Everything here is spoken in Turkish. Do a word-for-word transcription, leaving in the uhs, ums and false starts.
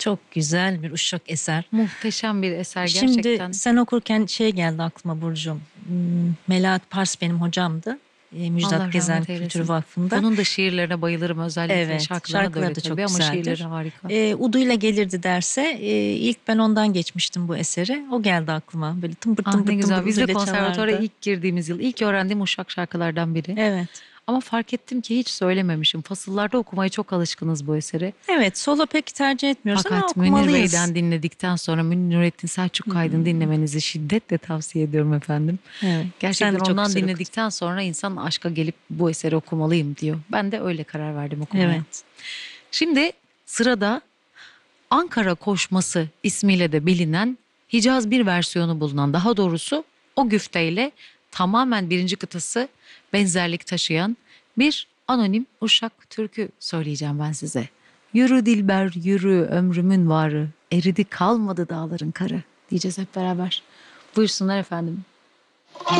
Çok güzel bir Uşak eser. Muhteşem bir eser Şimdi gerçekten. sen okurken şey geldi aklıma Burcu'm. Hmm, Melahat Pars benim hocamdı. E, Müjdat Allah Gezen rahmet Kültür eylesin. Vakfı'nda. Onun da şiirlerine bayılırım özellikle. Evet, Şarkılarına da şarkıları öyle da çok tabii ama şiirleri güzeldir. harika. E, uduyla gelirdi derse e, ilk ben ondan geçmiştim bu eseri. O geldi aklıma. Böyle tımbır Ah tımbır ne tımbır güzel. Biz de uduyla konservatuara çalardı. ilk girdiğimiz yıl ilk öğrendiğim Uşak şarkılardan biri. Evet. Ama fark ettim ki hiç söylememişim. Fasıllarda okumaya çok alışkınız bu eseri. Evet, solo pek tercih etmiyoruz ama Fakat Münir okumalıyız. Bey'den dinledikten sonra Münir Nurettin Selçuk kaydını Hmm, dinlemenizi şiddetle tavsiye ediyorum efendim. evet, sen Gerçekten de çok ondan güzel okudun. dinledikten sonra insan aşka gelip bu eseri okumalıyım diyor. Ben de öyle karar verdim okumaya. Evet. Şimdi sırada Ankara Koşması ismiyle de bilinen Hicaz bir versiyonu bulunan, daha doğrusu o güfteyle tamamen birinci kıtası benzerlik taşıyan bir anonim Uşak türkü söyleyeceğim ben size. Yürü dilber yürü ömrümün varı, eridi kalmadı dağların karı diyeceğiz hep beraber. Buyursunlar efendim.